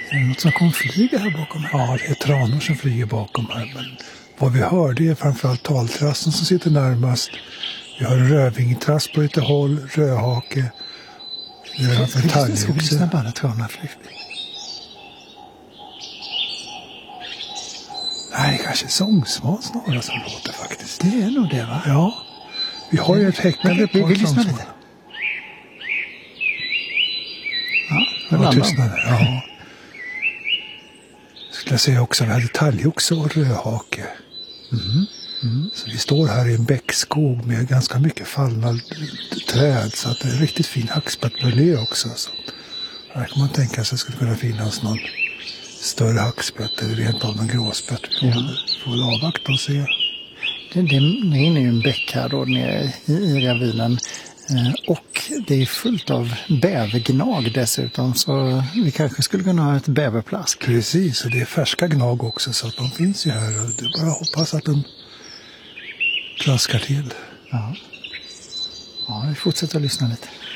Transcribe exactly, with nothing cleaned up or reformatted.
Är det något som kommer flyga här bakom här? Ja, det är tranor som flyger bakom här. Men vad vi hör, det är framförallt taltrassen som sitter närmast. Vi har en rödvingetrass på lite håll, rödhake. Vi har en talgoxe. Ska vi lyssna på alla tranorna flyger? Nej, det kanske är sångsmål snarare som låter faktiskt. Det är nog det, va? Ja, vi har ju ett häckande Vi, vi, vi par lyssnar sångsmål. lite. Ja, Det det var landar. tystnad. Ja. Skulle jag säga också, vi hade talgoxe och rödhake. Mm. Mm. Så vi står här i en bäckskog med ganska mycket fallna träd. Så att det är en riktigt fin hackspettmiljö också. Så här kan man tänka sig att det skulle kunna finnas någon större hackspett eller rent av någon gråspett. Vi får, Ja. får väl avvakta och se. Det, det, det är ju en bäck här då nere i, i ravinen. Eh, och det är fullt av bävergnag dessutom. Så vi kanske skulle kunna ha ett bäverplask. Precis, och det är färska gnag också så att de finns ju här. Och det är bara att hoppas att de plaskar till. Ja, ja vi fortsätter att lyssna lite.